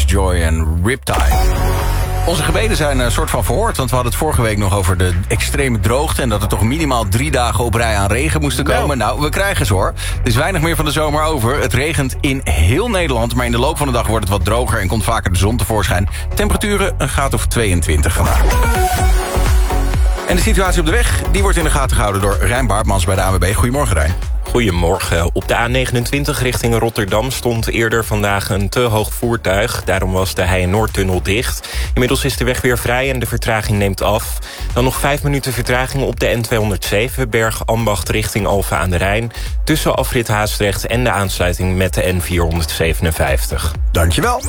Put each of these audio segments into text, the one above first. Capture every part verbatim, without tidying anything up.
Joy en Riptide. Onze gebeden zijn een soort van verhoord, want we hadden het vorige week nog over de extreme droogte en dat er toch minimaal drie dagen op rij aan regen moesten komen. Nou, nou we krijgen ze hoor. Er is weinig meer van de zomer over. Het regent in heel Nederland, maar in de loop van de dag wordt het wat droger en komt vaker de zon tevoorschijn. Temperaturen een graad of tweeëntwintig vandaag. En de situatie op de weg, die wordt in de gaten gehouden door Rijn Baartmans bij de A N W B. Goedemorgen, Rijn. Goedemorgen. Op de A negenentwintig richting Rotterdam stond eerder vandaag een te hoog voertuig. Daarom was de Heije-Noordtunnel dicht. Inmiddels is de weg weer vrij en de vertraging neemt af. Dan nog vijf minuten vertraging op de N tweehonderdzeven... Bergambacht richting Alphen aan de Rijn... tussen afrit Haastrecht en de aansluiting met de N vierhonderdzevenenvijftig. Dankjewel.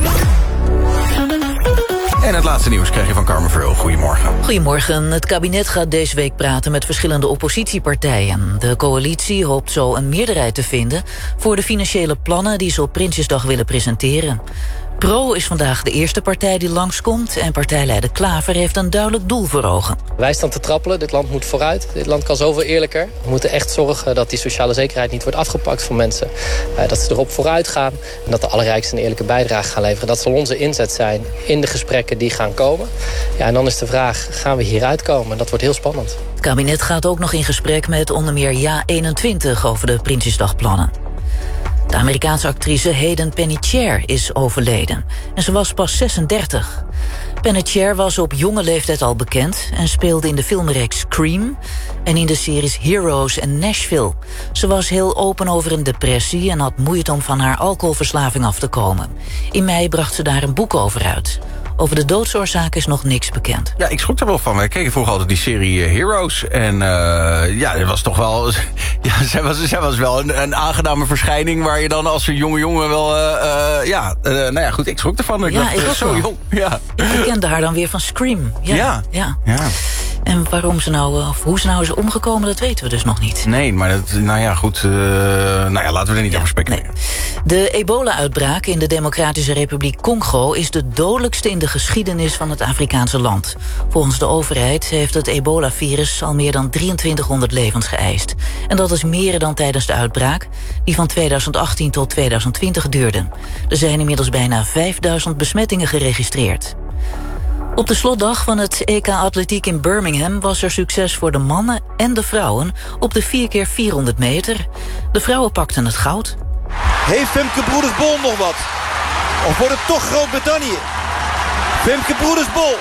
En het laatste nieuws krijg je van Carmen Verheul. Goedemorgen. Goedemorgen. Het kabinet gaat deze week praten met verschillende oppositiepartijen. De coalitie hoopt zo een meerderheid te vinden voor de financiële plannen die ze op Prinsjesdag willen presenteren. Pro is vandaag de eerste partij die langskomt en partijleider Klaver heeft een duidelijk doel voor ogen. Wij staan te trappelen, dit land moet vooruit. Dit land kan zoveel eerlijker. We moeten echt zorgen dat die sociale zekerheid niet wordt afgepakt van mensen. Uh, dat ze erop vooruit gaan en dat de allerrijksten een eerlijke bijdrage gaan leveren. Dat zal onze inzet zijn in de gesprekken die gaan komen. Ja, en dan is de vraag, gaan we hieruit komen? Dat wordt heel spannend. Het kabinet gaat ook nog in gesprek met onder meer Ja eenentwintig over de Prinsjesdagplannen. De Amerikaanse actrice Hayden Panettiere is overleden. En ze was pas zesendertig. Panettiere was op jonge leeftijd al bekend en speelde in de filmreeks Scream en in de series Heroes en Nashville. Ze was heel open over een depressie en had moeite om van haar alcoholverslaving af te komen. In mei bracht ze daar een boek over uit. Over de doodsoorzaak is nog niks bekend. Ja, ik schrok er wel van. We keken vroeger altijd die serie Heroes. En uh, ja, dat was toch wel... Ja, zij was, zij was wel een, een aangename verschijning... waar je dan als een jonge jongen wel... Uh, uh, ja, uh, nou ja, goed, ik schrok ervan. Ik ja, dacht, ik ook zo wel. jong. Ja. Ik kende haar dan weer van Scream. Ja, ja. ja. ja. En waarom ze nou, of hoe ze nou is omgekomen, dat weten we dus nog niet. Nee, maar dat, nou ja, goed. Uh, nou ja, laten we er niet ja, over speculeren. Nee. De ebola-uitbraak in de Democratische Republiek Congo is de dodelijkste in de geschiedenis van het Afrikaanse land. Volgens de overheid heeft het ebola-virus al meer dan drieëntwintighonderd levens geëist. En dat is meer dan tijdens de uitbraak, die van tweeduizend achttien tot tweeduizend twintig duurde. Er zijn inmiddels bijna vijfduizend besmettingen geregistreerd. Op de slotdag van het E K Atletiek in Birmingham was er succes voor de mannen en de vrouwen op de vier keer vierhonderd meter. De vrouwen pakten het goud. Heeft Femke Broeders-Bol nog wat? Of wordt het toch Groot-Brittannië? Femke Broeders-Bol.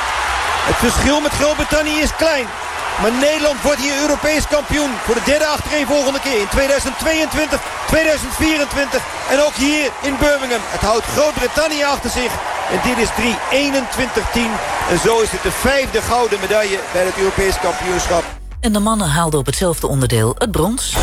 Het verschil met Groot-Brittannië is klein. Maar Nederland wordt hier Europees kampioen voor de derde achtereenvolgende keer. In tweeduizend tweeëntwintig, tweeduizend vierentwintig en ook hier in Birmingham. Het houdt Groot-Brittannië achter zich. En dit is drie eenentwintig tien. En zo is het de vijfde gouden medaille bij het Europees kampioenschap. En de mannen haalden op hetzelfde onderdeel het brons.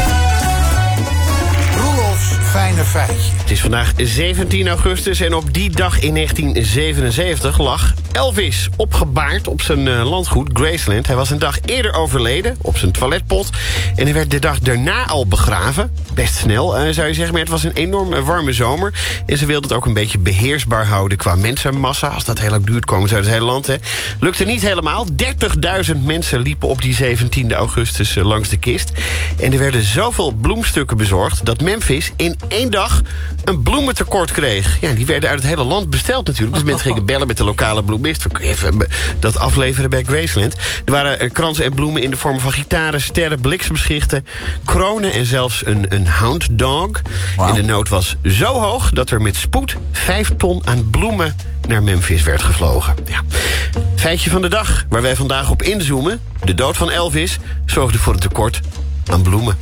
Fijne feitje. Het is vandaag zeventien augustus en op die dag in negentien zevenenzeventig lag Elvis opgebaard op zijn uh, landgoed Graceland. Hij was een dag eerder overleden op zijn toiletpot en hij werd de dag daarna al begraven. Best snel, uh, zou je zeggen, maar het was een enorm uh, warme zomer. En ze wilden het ook een beetje beheersbaar houden qua mensenmassa. Als dat heel lang duurt, komen ze uit het hele land. Hè. Lukte niet helemaal. dertigduizend mensen liepen op die zeventiende augustus uh, langs de kist. En er werden zoveel bloemstukken bezorgd dat Memphis in één dag een bloementekort kreeg. Ja, die werden uit het hele land besteld natuurlijk. Dus mensen gingen bellen met de lokale bloemist. We kunnen even dat afleveren bij Graceland. Er waren uh, kransen en bloemen in de vorm van gitaren, sterren, bliksemschichten, kronen en zelfs een, een hound dog. Wow. En de nood was zo hoog dat er met spoed vijf ton aan bloemen naar Memphis werd gevlogen. Ja. Feitje van de dag, waar wij vandaag op inzoomen. De dood van Elvis zorgde voor een tekort aan bloemen.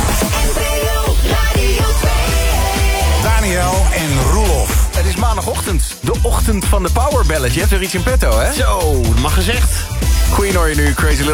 Daniel en Roelof. Het is maandagochtend. De ochtend van de Power Ballad. Je hebt er iets in petto, hè? Zo, mag gezegd. Queen hoor je nu, Crazy Little